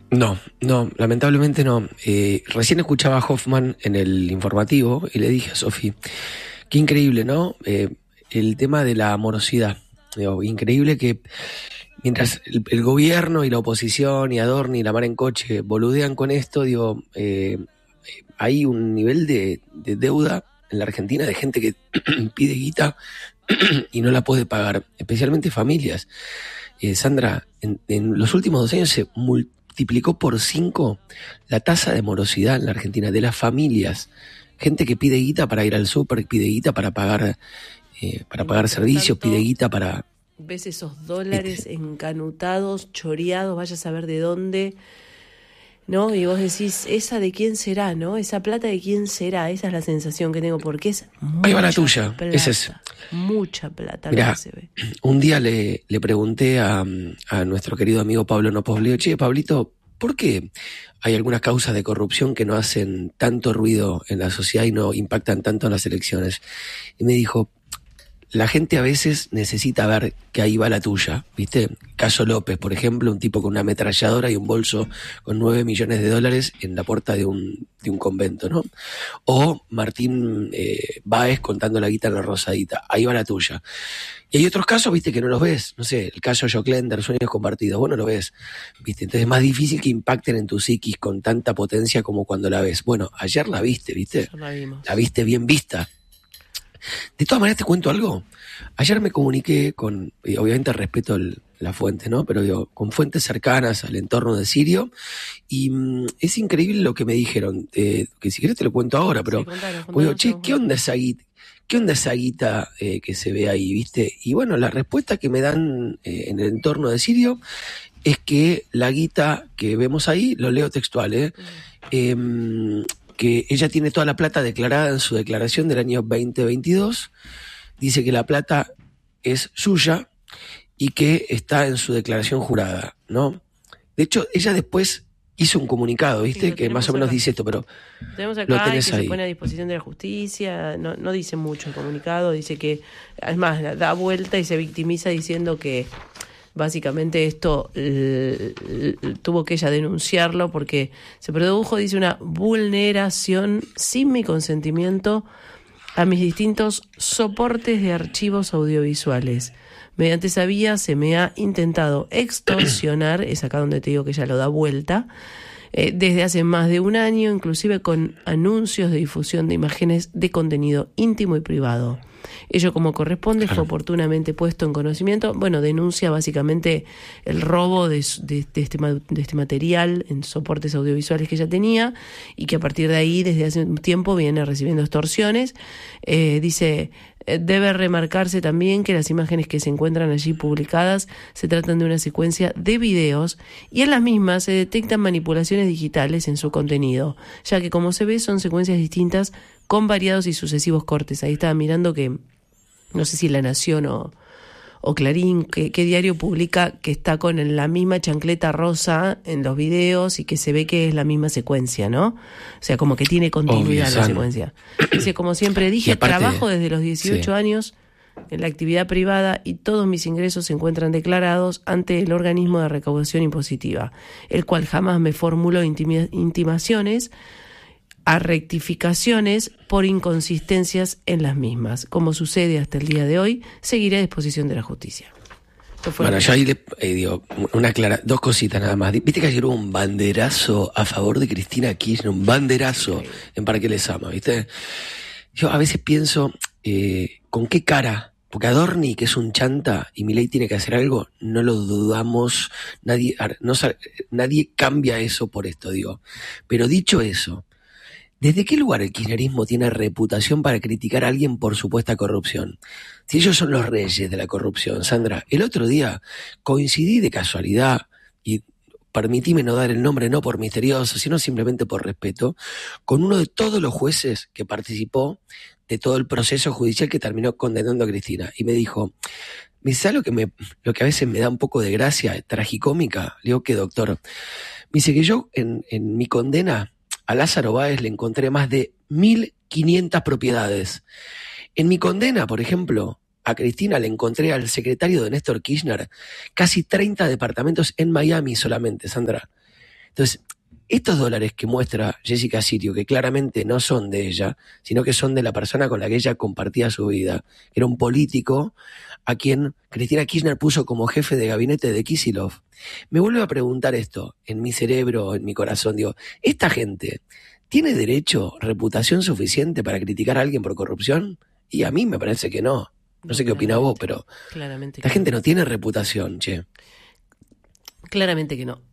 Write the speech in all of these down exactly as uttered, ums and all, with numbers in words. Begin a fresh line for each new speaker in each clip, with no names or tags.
No, no, lamentablemente no. Eh, recién escuchaba a Hoffman en el informativo y le dije a Sofi, qué increíble, ¿no? Eh, el tema de la morosidad. Digo, increíble que mientras el, el gobierno y la oposición y Adorni y la mar en coche boludean con esto, digo, eh, hay un nivel de, de deuda en la Argentina de gente que pide guita y no la puede pagar, especialmente familias. Eh, Sandra, en, en los últimos dos años se multiplicó por cinco la tasa de morosidad en la Argentina, de las familias. Gente que pide guita para ir al súper, pide guita para pagar, eh, para pagar servicios, pide guita para...
Ves esos dólares este. encanutados, choreados, vaya a saber de dónde, ¿no? Y vos decís, ¿esa de quién será, no? Esa plata de quién será, esa es la sensación que tengo, porque es mucha
Ahí va la tuya,
plata,
esa es.
Mucha plata.
Mirá,
lo que se ve.
Un día le, le pregunté a, a nuestro querido amigo Pablo Nopobleo, che, Pablito, ¿por qué hay algunas causas de corrupción que no hacen tanto ruido en la sociedad y no impactan tanto en las elecciones? Y me dijo, la gente a veces necesita ver que ahí va la tuya, ¿viste? Caso López, por ejemplo, un tipo con una ametralladora y un bolso con nueve millones de dólares en la puerta de un, de un convento, ¿no? O Martín eh, Báez contando la guita en la rosadita, ahí va la tuya. Y hay otros casos, viste, que no los ves, no sé, el caso Joclender, Sueños Compartidos, vos no lo ves, viste, entonces es más difícil que impacten en tu psiquis con tanta potencia como cuando la ves. Bueno, ayer la viste, viste,
la vimos.
La viste bien vista. De todas maneras te cuento algo, ayer me comuniqué con, y obviamente respeto el, la fuente, ¿no? Pero digo, con fuentes cercanas al entorno de Sirio, y mmm, es increíble lo que me dijeron, eh, que si querés te lo cuento ahora, pero sí, contalo, contalo, digo, che, ¿qué onda esa guita? ¿Qué onda esa guita eh, que se ve ahí, viste? Y bueno, la respuesta que me dan eh, en el entorno de Sirio es que la guita que vemos ahí, lo leo textual, ¿eh? eh que ella tiene toda la plata declarada en su declaración del año veinte veintidós, dice que la plata es suya y que está en su declaración jurada, ¿no? De hecho, ella después hizo un comunicado, ¿viste? Sí, que más o menos acá. Dice esto, pero
tenemos acá
lo tenés
que
ahí.
Se pone a disposición de la justicia, no, no dice mucho el comunicado, dice que, es más, da vuelta y se victimiza diciendo que básicamente esto l- l- tuvo que ella denunciarlo porque se produjo, dice, una vulneración sin mi consentimiento a mis distintos soportes de archivos audiovisuales. Mediante esa vía se me ha intentado extorsionar, es acá donde te digo que ella lo da vuelta, eh, desde hace más de un año, inclusive con anuncios de difusión de imágenes de contenido íntimo y privado. Ello, como corresponde, fue oportunamente puesto en conocimiento. Bueno, denuncia básicamente el robo de, de, de, este, de este material en soportes audiovisuales que ella tenía y que a partir de ahí, desde hace un tiempo, viene recibiendo extorsiones. Eh, dice, debe remarcarse también que las imágenes que se encuentran allí publicadas se tratan de una secuencia de videos y en las mismas se detectan manipulaciones digitales en su contenido, ya que, como se ve, son secuencias distintas con variados y sucesivos cortes. Ahí estaba mirando que, no sé si La Nación o, o Clarín, que, que diario publica que está con la misma chancleta rosa en los videos y que se ve que es la misma secuencia, ¿no? O sea, como que tiene continuidad la secuencia. Dice, como siempre dije, aparte, trabajo desde los dieciocho sí. años en la actividad privada y todos mis ingresos se encuentran declarados ante el organismo de recaudación impositiva, el cual jamás me formuló intimi- intimaciones a rectificaciones por inconsistencias en las mismas. Como sucede hasta el día de hoy, seguiré a disposición de la justicia.
Bueno, yo ahí le eh, digo, una clara, dos cositas nada más. Viste que ayer hubo un banderazo a favor de Cristina Kirchner, un banderazo sí. en Para Qué Les Ama, ¿viste? Yo a veces pienso, eh, ¿con qué cara? Porque Adorni, que es un chanta, y Milei tiene que hacer algo, no lo dudamos, nadie, no, nadie cambia eso por esto, digo. Pero dicho eso, ¿desde qué lugar el kirchnerismo tiene reputación para criticar a alguien por supuesta corrupción? Si ellos son los reyes de la corrupción, Sandra. El otro día coincidí de casualidad, y permitíme no dar el nombre no por misterioso, sino simplemente por respeto, con uno de todos los jueces que participó de todo el proceso judicial que terminó condenando a Cristina. Y me dijo, ¿me sabes lo que, me, lo que a veces me da un poco de gracia, tragicómica? Le digo, ¿qué, doctor? Me dice que yo en, en mi condena a Lázaro Báez le encontré más de mil quinientas propiedades. En mi condena, por ejemplo, a Cristina le encontré al secretario de Néstor Kirchner casi treinta departamentos en Miami solamente, Sandra. Entonces, estos dólares que muestra Jessica Sirio, que claramente no son de ella, sino que son de la persona con la que ella compartía su vida, era un político a quien Cristina Kirchner puso como jefe de gabinete de Kicillof. Me vuelve a preguntar esto, en mi cerebro, en mi corazón, digo, ¿esta gente tiene derecho, reputación suficiente para criticar a alguien por corrupción? Y a mí me parece que no. No sé qué opina vos, pero
claramente
la gente
no.
no tiene reputación, che.
Claramente que no.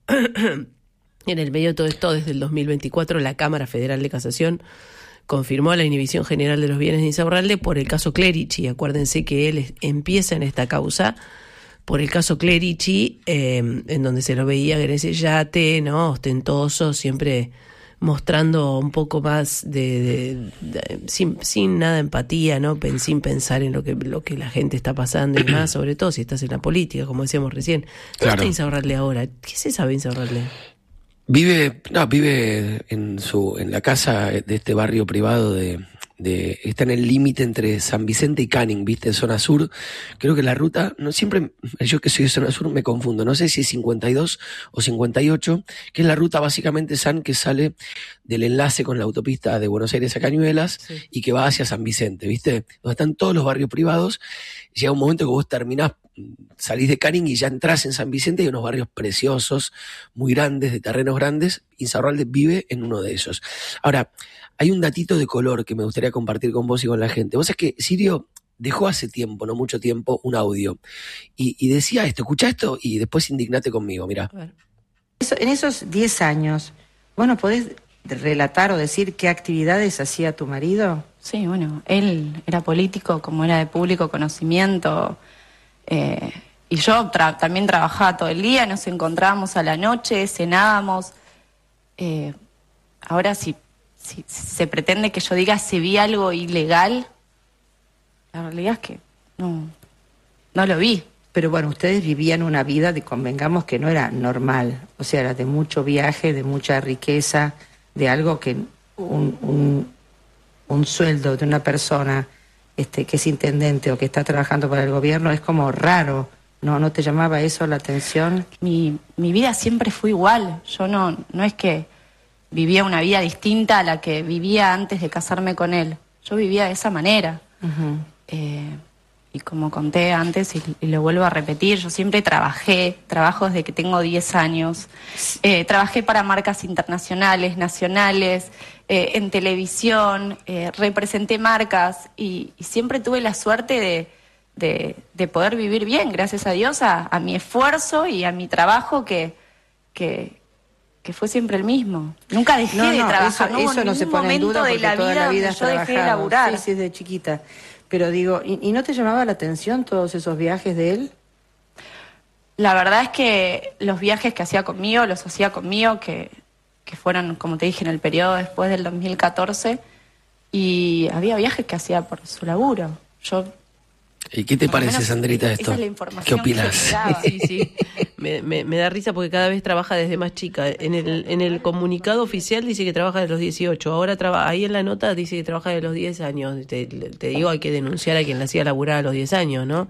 En el medio de todo esto, desde el dos mil veinticuatro, la Cámara Federal de Casación confirmó la inhibición general de los bienes de Insaurralde por el caso Clerici. Acuérdense que él empieza en esta causa por el caso Clerici, eh, en donde se lo veía en ese yate, ¿no? Ostentoso, siempre mostrando un poco más de, de, de sin, sin nada de empatía, ¿no? Pen, sin pensar en lo que lo que la gente está pasando y más, sobre todo si estás en la política, como decíamos recién. ¿Dónde
Claro.
está Insaurralde ahora? ¿Qué se sabe Insaurralde?
Vive, no, vive en su, en la casa de este barrio privado de, de está en el límite entre San Vicente y Canning, viste, zona sur. Creo que la ruta, no siempre, yo que soy de zona sur me confundo, no sé si es cincuenta y dos o cincuenta y ocho, que es la ruta básicamente San que sale del enlace con la autopista de Buenos Aires a Cañuelas,
Sí.
y que va hacia San Vicente, viste, donde están todos los barrios privados. Llega un momento que vos terminás, salís de Canning y ya entrás en San Vicente, hay unos barrios preciosos, muy grandes, de terrenos grandes. Insaurralde vive en uno de ellos. Ahora, hay un datito de color que me gustaría compartir con vos y con la gente. Vos sabés que Sirio dejó hace tiempo, no mucho tiempo, un audio, y, y decía esto, escuchá esto y después indignate conmigo, mirá.
A ver.
Eso- en esos diez años, bueno, ¿podés relatar o decir qué actividades hacía tu marido?
Sí, bueno, él era político, como era de público conocimiento, eh, y yo tra- también trabajaba todo el día, nos encontrábamos a la noche, cenábamos. Eh, ahora, si, si se pretende que yo diga si vi algo ilegal, la realidad es que no, no lo vi.
Pero bueno, ustedes vivían una vida, de, convengamos que no era normal, o sea, era de mucho viaje, de mucha riqueza, de algo que un, un, un sueldo de una persona este, que es intendente o que está trabajando para el gobierno es como raro, ¿no? ¿No te llamaba eso la atención?
Mi, mi vida siempre fue igual. Yo no, no es que vivía una vida distinta a la que vivía antes de casarme con él. Yo vivía de esa manera.
Ujú.
Eh, y como conté antes y, y lo vuelvo a repetir, yo siempre trabajé, trabajo desde que tengo diez años. Eh, trabajé para marcas internacionales, nacionales, eh, en televisión, eh, representé marcas y, y siempre tuve la suerte de, de, de poder vivir bien, gracias a Dios, a, a mi esfuerzo y a mi trabajo que, que, que fue siempre el mismo. Nunca dejé
No,
de
no,
trabajar,
eso,
no hubo
eso no se
ningún
pone en
momento
duda
de
porque
la
toda
vida
la vida
donde
has
yo dejé de
trabajado.
laburar.
Sí, sí, de chiquita. Pero digo, ¿y, ¿y no te llamaba la atención todos esos viajes de él?
La verdad es que los viajes que hacía conmigo, los hacía conmigo, que, que fueron, como te dije, en el periodo después del dos mil catorce, y había viajes que hacía por su laburo. Yo,
¿Y qué te
por lo
parece,
menos,
Sandrita,
esa
esto?
es la
¿Qué
información
opinas?
que yo me daba.
Sí, sí. Me, me, me da risa porque cada vez trabaja desde más chica. En el, en el comunicado oficial dice que trabaja desde los dieciocho. Ahora traba, ahí en la nota dice que trabaja desde los diez años. Te, te digo, hay que denunciar a quien la hacía laburar a los diez años, ¿no?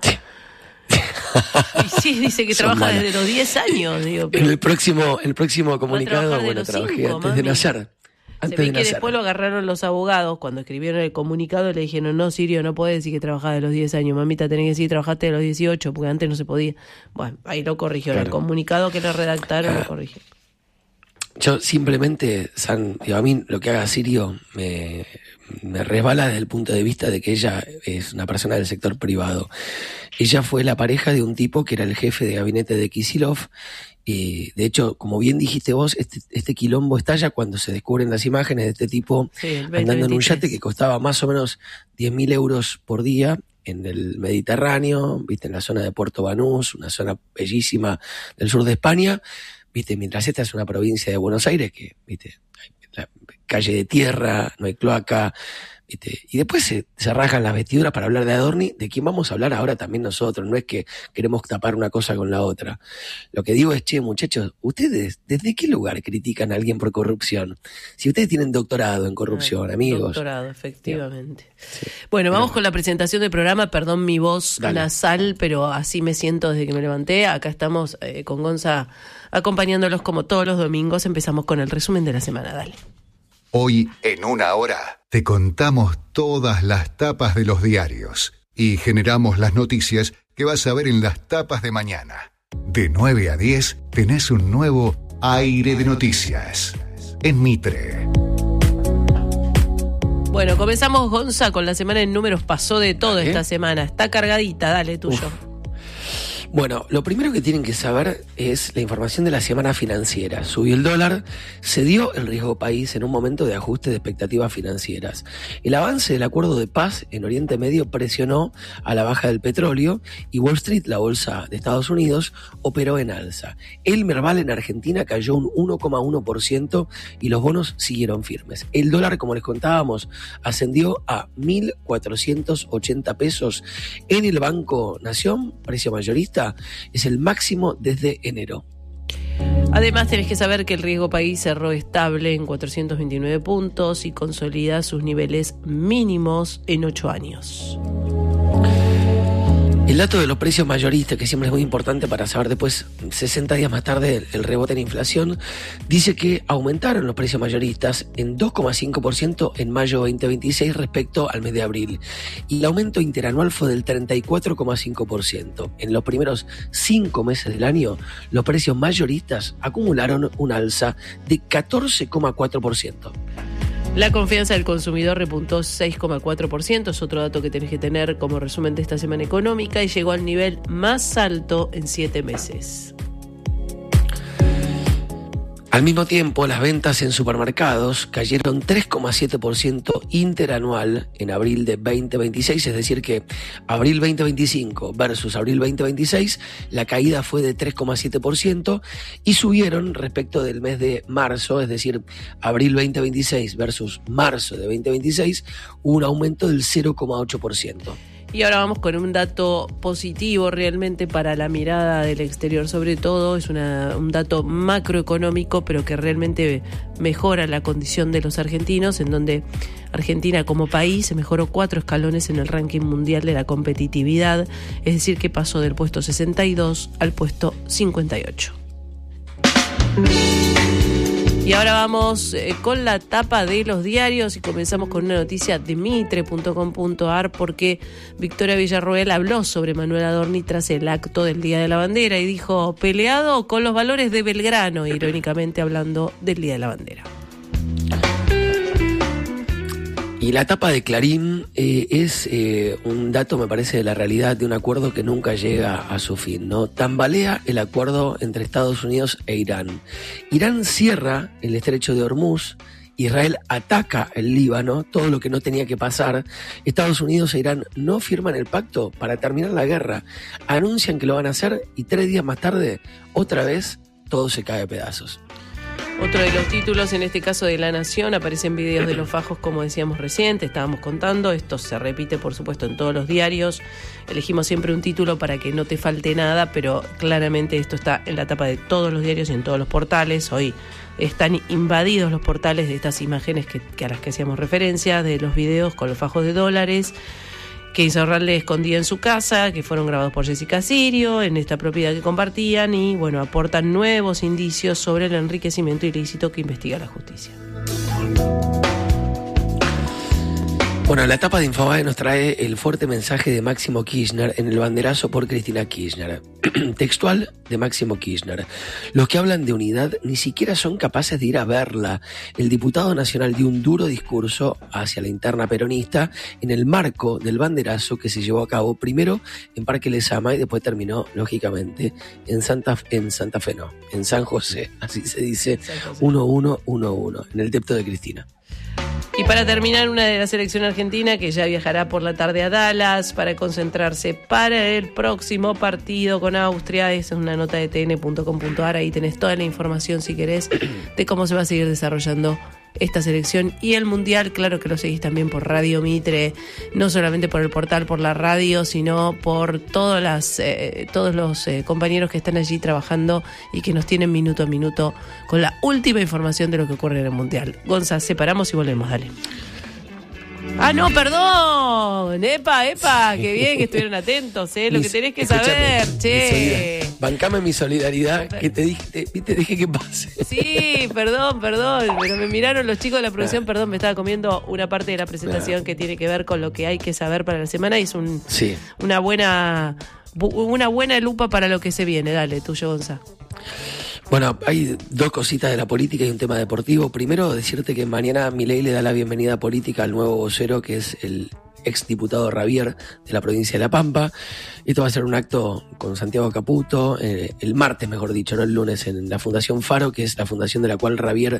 Y sí, dice que
Son
trabaja
malas.
desde los diez años. Digo,
En
pero
el próximo, el próximo comunicado,
trabajar de
bueno,
los
trabajé
cinco,
antes
mami.
de nacer.
se
Antes
ve
de
que
nacer.
después lo agarraron los abogados cuando escribieron el comunicado y le dijeron, no, Sirio, no podés decir que trabajás de los diez años, mamita, tenés que decir que trabajaste de los dieciocho, porque antes no se podía. Bueno, ahí lo corrigieron,
Claro.
el comunicado que le redactaron
Claro.
lo corrigieron.
Yo simplemente, San, digo, a mí lo que haga Sirio me, me resbala desde el punto de vista de que ella es una persona del sector privado. Ella fue la pareja de un tipo que era el jefe de gabinete de Kicillof, y de hecho, como bien dijiste vos, este, este quilombo estalla cuando se descubren las imágenes de este tipo
Sí, el
andando en un
veinte veintitrés.
yate que costaba más o menos diez mil euros por día en el Mediterráneo, viste, en la zona de Puerto Banús, una zona bellísima del sur de España, viste, mientras esta es una provincia de Buenos Aires que, viste, hay la calle de tierra, no hay cloaca, ¿viste? Y después se, se rasgan las vestiduras para hablar de Adorni, de quien vamos a hablar ahora también nosotros. No es que queremos tapar una cosa con la otra. Lo que digo es, che, muchachos, ¿ustedes desde qué lugar critican a alguien por corrupción? Si ustedes tienen doctorado en corrupción,
Ay,
amigos.
Doctorado, efectivamente.
Sí.
Bueno, vamos
Pero,
con la presentación del programa. Perdón mi voz
Dale.
nasal, pero así me siento desde que me levanté. Acá estamos eh, con Gonza acompañándolos como todos los domingos. Empezamos con el resumen de la semana. Dale.
Hoy, en una hora, te contamos todas las tapas de los diarios y generamos las noticias que vas a ver en las tapas de mañana. De nueve a diez tenés un nuevo Aire de Noticias en Mitre.
Bueno, comenzamos, Gonza, con la semana en números. Pasó de todo
Dale.
esta semana. Está cargadita, dale, tuyo.
Uf. Bueno, lo primero que tienen que saber es la información de la semana financiera. Subió el dólar, se dio el riesgo país en un momento de ajuste de expectativas financieras. El avance del acuerdo de paz en Oriente Medio presionó a la baja del petróleo y Wall Street, la bolsa de Estados Unidos, operó en alza. El Merval en Argentina cayó un uno coma uno por ciento y los bonos siguieron firmes. El dólar, como les contábamos, ascendió a mil cuatrocientos ochenta pesos. En el Banco Nación, precio mayorista, es el máximo desde enero.
Además, tenés que saber que el riesgo país cerró estable en cuatrocientos veintinueve puntos y consolida sus niveles mínimos en ocho años. El dato de los precios mayoristas, que siempre es muy importante para saber después, sesenta días más tarde, el, el rebote en inflación, dice que aumentaron los precios mayoristas en dos coma cinco por ciento en mayo veinte veintiséis respecto al mes de abril. Y el aumento interanual fue del treinta y cuatro coma cinco por ciento. En los primeros cinco meses del año, los precios mayoristas acumularon un alza de catorce coma cuatro por ciento. La confianza del consumidor repuntó seis coma cuatro por ciento, es otro dato que tenés que tener como resumen de esta semana económica, y llegó al nivel más alto en siete meses.
Al mismo tiempo, las ventas en supermercados cayeron tres coma siete por ciento interanual en abril de veinte veintiséis, es decir que abril veinte veinticinco versus abril veinte veintiséis, la caída fue de tres coma siete por ciento y subieron respecto del mes de marzo, es decir, abril veinte veintiséis versus marzo de veinte veintiséis, hubo un aumento del cero coma ocho por ciento.
Y ahora vamos con un dato positivo realmente para la mirada del exterior, sobre todo es una, un dato macroeconómico, pero que realmente mejora la condición de los argentinos, en donde Argentina como país se mejoró cuatro escalones en el ranking mundial de la competitividad, es decir que pasó del puesto sesenta y dos al puesto cincuenta y ocho. Y ahora vamos eh, con la tapa de los diarios y comenzamos con una noticia de mitre punto com punto a r, porque Victoria Villarroel habló sobre Manuel Adorni tras el acto del Día de la Bandera y dijo: peleado con los valores de Belgrano, irónicamente hablando del Día de la Bandera.
Y la tapa de Clarín eh, es eh, un dato, me parece, de la realidad de un acuerdo que nunca llega a su fin, ¿no? Tambalea el acuerdo entre Estados Unidos e Irán. Irán cierra el estrecho de Hormuz, Israel ataca el Líbano, todo lo que no tenía que pasar. Estados Unidos e Irán no firman el pacto para terminar la guerra, anuncian que lo van a hacer y tres días más tarde, otra vez, todo se cae a pedazos.
Otro de los títulos, en este caso de La Nación, aparecen videos de los fajos, como decíamos recién, te estábamos contando. Esto se repite, por supuesto, en todos los diarios. Elegimos siempre un título para que no te falte nada, pero claramente esto está en la tapa de todos los diarios y en todos los portales. Hoy están invadidos los portales de estas imágenes que, que a las que hacíamos referencia, de los videos con los fajos de dólares que Insaurralde escondía en su casa, que fueron grabados por Jessica Sirio en esta propiedad que compartían y, bueno, aportan nuevos indicios sobre el enriquecimiento ilícito que investiga la justicia.
Bueno, la etapa de Infobae nos trae el fuerte mensaje de Máximo Kirchner en el banderazo por Cristina Kirchner. Textual de Máximo Kirchner: los que hablan de unidad ni siquiera son capaces de ir a verla. El diputado nacional dio un duro discurso hacia la interna peronista en el marco del banderazo que se llevó a cabo primero en Parque Lezama y después terminó, lógicamente, en Santa, en Santa Fe, no, en San José, así se dice, uno uno uno uno, en el Depto de Cristina.
Y para terminar, una de la selección argentina que ya viajará por la tarde a Dallas para concentrarse para el próximo partido con Austria. Esa es una nota de t n punto com punto a r. Ahí tenés toda la información, si querés, de cómo se va a seguir desarrollando esta selección y el Mundial. Claro que lo seguís también por Radio Mitre, no solamente por el portal, por la radio, sino por todas las, eh, todos los eh, compañeros que están allí trabajando y que nos tienen minuto a minuto con la última información de lo que ocurre en el Mundial. Gonza, separamos y volvemos, dale. Ah, no, perdón. Epa, epa, qué bien que estuvieron atentos, ¿eh? Lo
Mis,
que tenés que
escuchame,
saber, che.
Mi bancame mi solidaridad, que te dije, te, te dejé que pase.
Sí, perdón, perdón, pero me miraron los chicos de la producción, ah. perdón, me estaba comiendo una parte de la presentación ah. que tiene que ver con lo que hay que saber para la semana y es un,
sí.
una buena una buena lupa para lo que se viene. Dale, tuyo, Gonza.
Bueno, hay dos cositas de la política y un tema deportivo. Primero, decirte que mañana Milei le da la bienvenida política al nuevo vocero, que es el exdiputado Ravier de la provincia de La Pampa. Esto va a ser un acto con Santiago Caputo, eh, el martes, mejor dicho, no el lunes, en la Fundación Faro, que es la fundación de la cual Ravier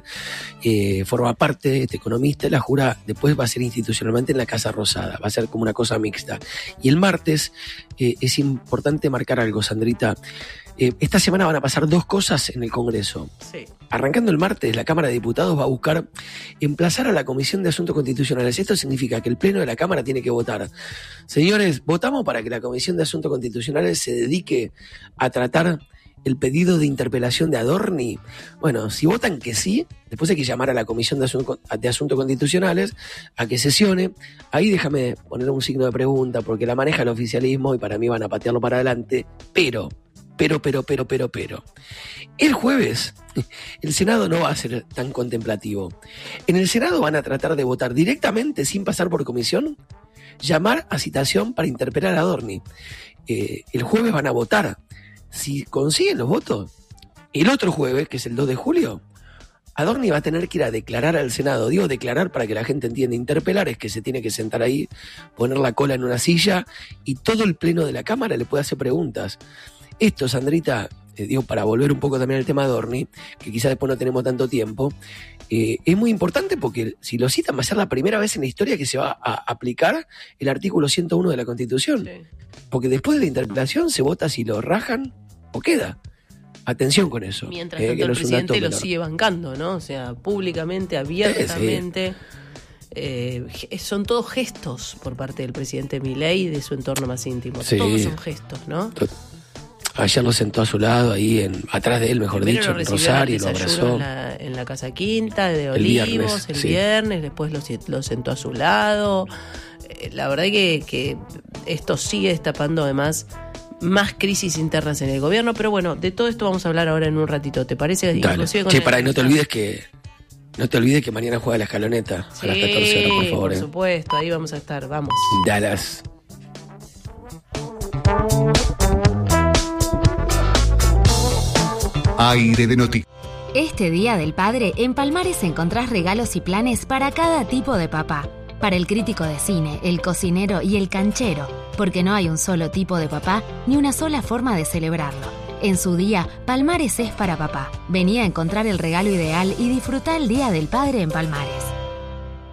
eh, forma parte, este economista. La jura después va a ser institucionalmente en la Casa Rosada, va a ser como una cosa mixta. Y el martes eh, es importante marcar algo, Sandrita. Eh, esta semana van a pasar dos cosas en el Congreso.
Sí.
Arrancando el martes, la Cámara de Diputados va a buscar emplazar a la Comisión de Asuntos Constitucionales. Esto significa que el Pleno de la Cámara tiene que votar. Señores, votamos para que la Comisión de Asuntos Constitucionales se dedique a tratar el pedido de interpelación de Adorni. Bueno, si votan que sí, después hay que llamar a la Comisión de Asuntos, de Asuntos Constitucionales a que sesione. Ahí déjame poner un signo de pregunta, porque la maneja el oficialismo y para mí van a patearlo para adelante, pero... Pero, pero, pero, pero, pero. El jueves, el Senado no va a ser tan contemplativo. En el Senado van a tratar de votar directamente, sin pasar por comisión, llamar a citación para interpelar a Adorni. Eh, el jueves van a votar. Si consiguen los votos, el otro jueves, que es el dos de julio, Adorni va a tener que ir a declarar al Senado. Digo declarar para que la gente entienda. Interpelar es que se tiene que sentar ahí, poner la cola en una silla y todo el pleno de la Cámara le puede hacer preguntas. Esto, Sandrita, eh, digo, para volver un poco también al tema de Adorni, que quizás después no tenemos tanto tiempo, eh, es muy importante porque si lo citan va a ser la primera vez en la historia que se va a aplicar el artículo ciento uno de la Constitución. Sí. Porque después de la interpelación se vota si lo rajan o queda. Atención con eso.
Mientras eh, tanto el no presidente lo sigue bancando, ¿no? O sea, públicamente, abiertamente... Sí, sí. Eh, son todos gestos por parte del presidente Milei y de su entorno más íntimo. Sí. Todos son gestos, ¿no?
Ayer lo sentó a su lado, ahí en atrás de él, mejor
Primero
dicho, en Rosario, lo abrazó.
En la, en la Casa Quinta de Olivos, el viernes, el sí. viernes después lo, lo sentó a su lado. Eh, la verdad que, que esto sigue destapando además más crisis internas en el gobierno, pero bueno, de todo esto vamos a hablar ahora en un ratito, ¿te parece?
Inclusive con che, pará, y no te olvides que no te olvides que mañana juega la Escaloneta
sí,
a las catorce horas, por favor.
Por
eh.
supuesto, ahí vamos a estar, vamos.
Dallas.
Aire de noticias.
Este Día del Padre, en Palmares encontrás regalos y planes para cada tipo de papá. Para el crítico de cine, el cocinero y el canchero. Porque no hay un solo tipo de papá, ni una sola forma de celebrarlo. En su día, Palmares es para papá. Vení a encontrar el regalo ideal y disfrutá el Día del Padre en Palmares.